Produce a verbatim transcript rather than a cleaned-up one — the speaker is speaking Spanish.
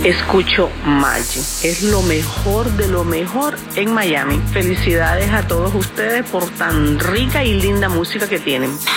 escucho Magic. Es lo mejor de lo mejor en Miami. Felicidades a todos ustedes por tan rica y linda música que tienen.